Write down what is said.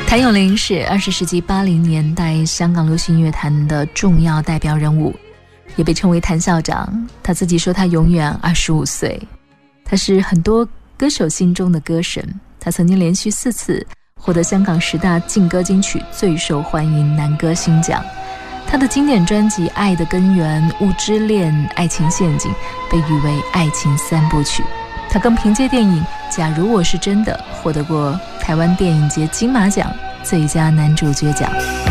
谭咏麟是20世纪80年代香港流行音乐坛的重要代表人物，也被称为谭校长。他自己说他永远25岁，他是很多歌手心中的歌神。他曾经连续4次获得香港10大劲歌金曲最受欢迎男歌星奖。他的经典专辑《爱的根源》、《雾之恋》、《爱情陷阱》被誉为爱情3部曲。他更凭借电影《假如我是真的》获得过台湾电影节金马奖最佳男主角奖。